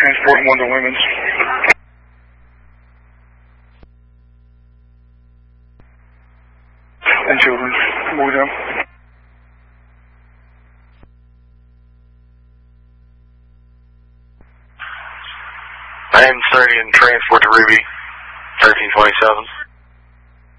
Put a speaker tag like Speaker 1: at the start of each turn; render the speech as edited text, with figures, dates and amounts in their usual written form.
Speaker 1: transporting one to women's. And children. Move them.
Speaker 2: I am 30 and transport to Ruby, 1327.